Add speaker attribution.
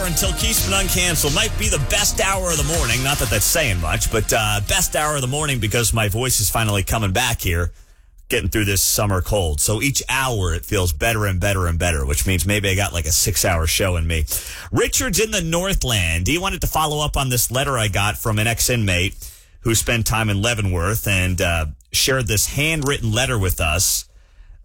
Speaker 1: hour until Keith's been uncanceled. Might be the best hour of the morning. Not that that's saying much, but best hour of the morning because my voice is finally coming back here, getting through this summer cold. So each hour it feels better and better and better, which means maybe I got like a 6-hour show in me. Richard's in the Northland. He wanted to follow up on this letter I got from an ex-inmate who spent time in Leavenworth and shared this handwritten letter with us.